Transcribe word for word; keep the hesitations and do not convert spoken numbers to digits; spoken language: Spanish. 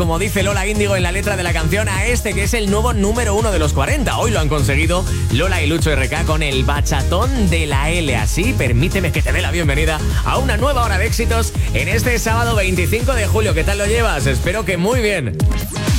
Como dice Lola Índigo en la letra de la canción, a este que es el nuevo número uno de los cuarenta. Hoy lo han conseguido Lola y Lucho R K con el bachatón de la L. Así, permíteme que te dé la bienvenida a una nueva hora de éxitos en este sábado veinticinco de julio. ¿Qué tal lo llevas? Espero que muy bien.